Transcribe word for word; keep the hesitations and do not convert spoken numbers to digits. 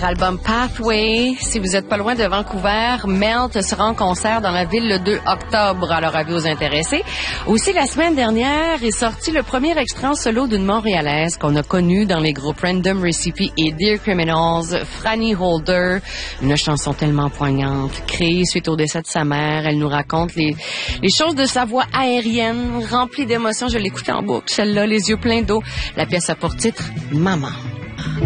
Album Pathway. Si vous êtes pas loin de Vancouver, Melt sera en concert dans la ville le deux octobre. Alors, avis aux intéressés. Aussi, la semaine dernière est sorti le premier extrait en solo d'une Montréalaise qu'on a connue dans les groupes Random Recipe et Dear Criminals, Franny Holder. Une chanson tellement poignante, créée suite au décès de sa mère. Elle nous raconte les, les choses de sa voix aérienne, remplie d'émotions. Je l'écoutais en boucle, celle-là, les yeux pleins d'eau. La pièce a pour titre « Maman ».